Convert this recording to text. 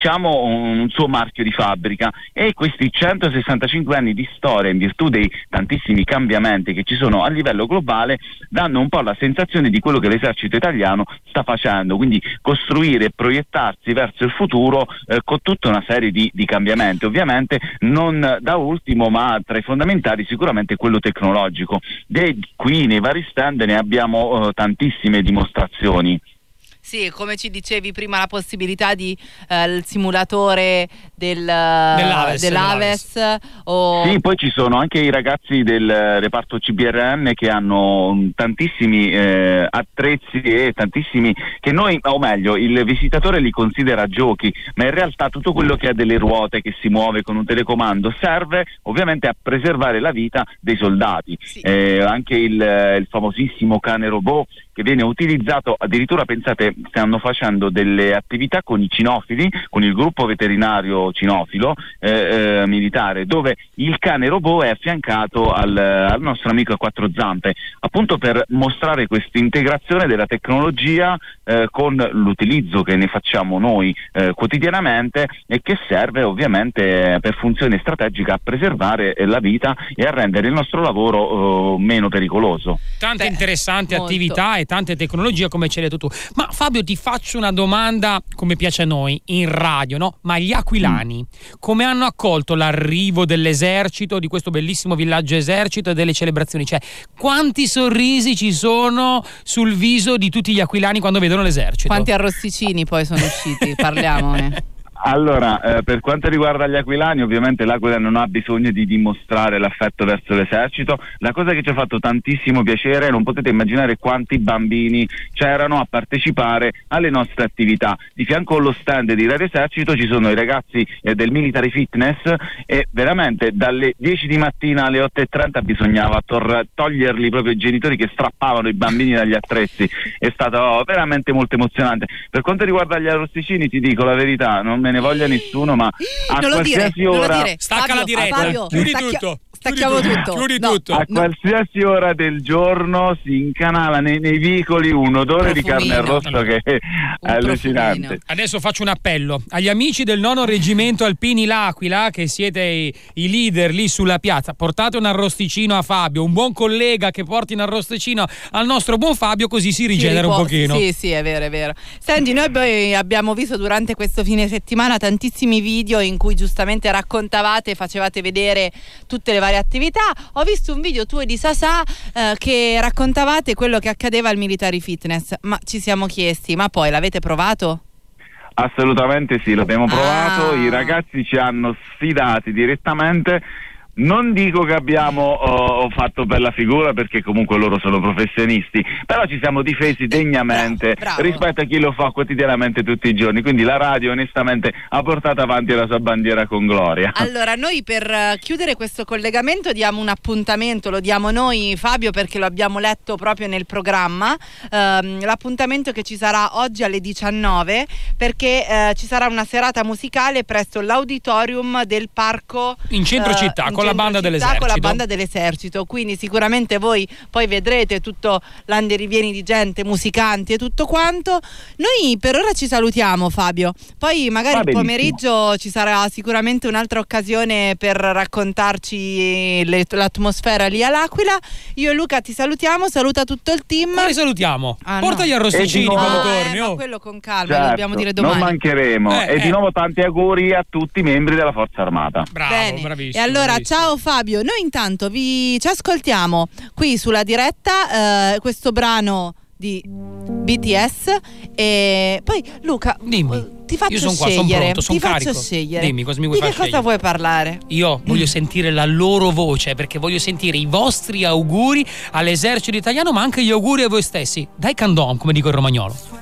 diciamo un suo marchio di fabbrica, e questi 165 anni di storia, in virtù dei tantissimi cambiamenti che ci sono a livello globale, danno un po' la sensazione di quello che l'esercito italiano sta facendo, quindi costruire e proiettarsi verso il futuro con tutta una serie di cambiamenti, ovviamente non da ultimo, ma tra i fondamentali sicuramente quello tecnologico. Qui nei vari stand ne abbiamo tantissime dimostrazioni. Sì, come ci dicevi prima, la possibilità di il simulatore dell'Aves. Sì, poi ci sono anche i ragazzi del reparto CBRN che hanno tantissimi attrezzi e tantissimi che noi, o meglio, il visitatore li considera giochi, ma in realtà tutto quello che ha delle ruote, che si muove con un telecomando, serve ovviamente a preservare la vita dei soldati. Sì. Anche il famosissimo cane robot, che viene utilizzato, addirittura pensate, stanno facendo delle attività con i cinofili, con il gruppo veterinario cinofilo militare, dove il cane robot è affiancato al nostro amico a quattro zampe, appunto per mostrare questa integrazione della tecnologia con l'utilizzo che ne facciamo noi quotidianamente, e che serve ovviamente per funzione strategica a preservare la vita e a rendere il nostro lavoro meno pericoloso. Tante interessanti attività e tante tecnologie, come ce l'hai detto tu. Ma Fabio, ti faccio una domanda, come piace a noi in radio, no? Ma gli aquilani come hanno accolto l'arrivo dell'esercito, di questo bellissimo villaggio esercito e delle celebrazioni? Cioè, quanti sorrisi ci sono sul viso di tutti gli aquilani quando vedono l'esercito? Quanti arrosticini poi sono usciti? Parliamone. Allora, per quanto riguarda gli aquilani, ovviamente l'Aquila non ha bisogno di dimostrare l'affetto verso l'esercito. La cosa che ci ha fatto tantissimo piacere, non potete immaginare quanti bambini c'erano a partecipare alle nostre attività. Di fianco allo stand di Radio Esercito ci sono i ragazzi del Military Fitness, e veramente dalle 10 di mattina alle 8:30 bisognava toglierli proprio i genitori che strappavano i bambini dagli attrezzi. È stato veramente molto emozionante. Per quanto riguarda gli arrosticini, ti dico la verità, non me ne voglia nessuno, ma a qualsiasi ora stacca la diretta, chiudi tutto. Stacchiamo tutto. Chiudi tutto. A qualsiasi ora del giorno si incanala nei vicoli un odore di carne arrosto che è allucinante. Adesso faccio un appello agli amici del 9° Reggimento Alpini L'Aquila, che siete i leader lì sulla piazza. Portate un arrosticino a Fabio, un buon collega che porti un arrosticino al nostro buon Fabio, così si rigenera un pochino. Sì, è vero, è vero. Senti, noi poi abbiamo visto durante questo fine settimana tantissimi video in cui giustamente raccontavate e facevate vedere tutte le varie attività. Ho visto un video tuo e di Sasà che raccontavate quello che accadeva al Military Fitness, ma ci siamo chiesti, ma poi l'avete provato? Assolutamente sì, l'abbiamo provato, i ragazzi ci hanno sfidati direttamente. Non dico che abbiamo fatto bella figura, perché comunque loro sono professionisti, però ci siamo difesi degnamente rispetto a chi lo fa quotidianamente tutti i giorni, quindi la radio onestamente ha portato avanti la sua bandiera con gloria. Allora, noi per chiudere questo collegamento diamo un appuntamento, lo diamo noi, Fabio, perché lo abbiamo letto proprio nel programma, l'appuntamento che ci sarà oggi alle 19, perché ci sarà una serata musicale presso l'auditorium del parco in centro città, con la banda dell'esercito. Con la banda dell'esercito, quindi sicuramente voi poi vedrete tutto l'andirivieni di gente, musicanti e tutto quanto. Noi per ora ci salutiamo, Fabio, poi magari il pomeriggio ci sarà sicuramente un'altra occasione per raccontarci l'atmosfera lì all'Aquila. Io e Luca ti salutiamo, saluta tutto il team. Ma li salutiamo? Porta gli arrosticini quando torni. Ma quello con calma, lo dobbiamo dire domani. Non mancheremo. E di nuovo tanti auguri a tutti i membri della Forza Armata. Bravo, bene. Bravissimo. E allora bravissimo. Ciao Fabio, noi intanto ci ascoltiamo qui sulla diretta questo brano di BTS, e poi Luca, dimmi. ti faccio Io sono scegliere, qua, sono pronto, sono carico. Faccio scegliere. Dimmi, cosa mi vuoi far Di che cosa vuoi parlare? Io voglio sentire la loro voce, perché voglio sentire i vostri auguri all'esercito italiano, ma anche gli auguri a voi stessi. Dai candom, come dico il romagnolo.